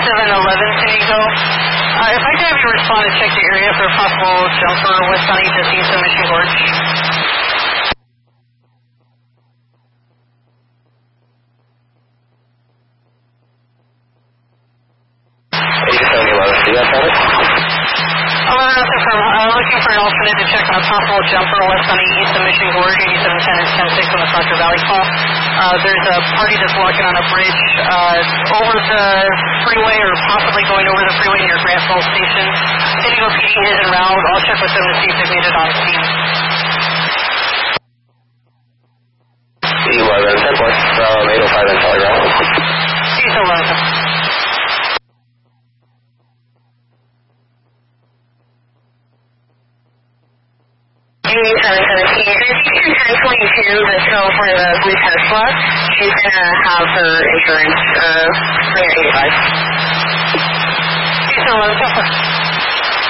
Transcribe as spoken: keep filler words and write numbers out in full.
seven eleven San Diego. Uh, if I could have you respond to check the area for a possible jumper west on just east of Mission Gorge. eighty-seven eleven, do you guys have it? eleven nothing from, I'm looking for an alternate to check on a possible jumper west on the east of Mission Gorge, eighty-seven ten and ten six on the Proctor Valley call. Uh, there's a party that's walking on a bridge uh, over the freeway or possibly going over the freeway near Grant Falls Station. San Diego P D is en route. I'll check with them to see if they've made it on scene. eleven, ten four, from eight oh five and Telegram. See you soon, Wellington. eighty-seven seventeen, there's ten twenty-two, the show for the blue Tesla. She's gonna have her insurance, uh, bring her eighty-five. See you soon, Wellington.